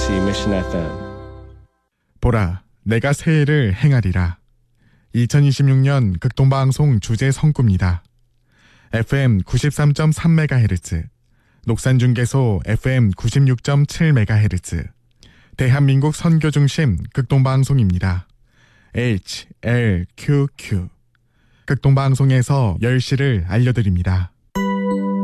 KBOC Mission FM. 보라, 내가 새해를 행하리라. 2026년 극동방송 주제 성구입니다. FM 93.3MHz, 녹산중계소 FM 96.7MHz, 대한민국 선교중심 극동방송입니다. HLQQ. 극동방송에서 10시를 알려드립니다.